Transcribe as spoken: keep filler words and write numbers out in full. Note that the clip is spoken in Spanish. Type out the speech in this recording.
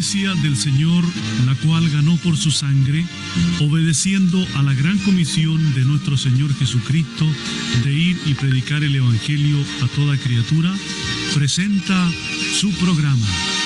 Iglesia del Señor, la cual ganó por su sangre, obedeciendo a la gran comisión de nuestro Señor Jesucristo de ir y predicar el Evangelio a toda criatura, presenta su programa